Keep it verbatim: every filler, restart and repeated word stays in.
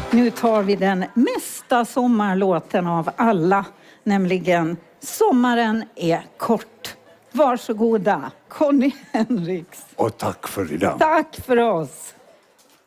Nu tar vi den mesta sommarlåten av alla, nämligen Sommaren är kort. Varsågoda, Conny Henriks. Och tack för idag. Tack för oss.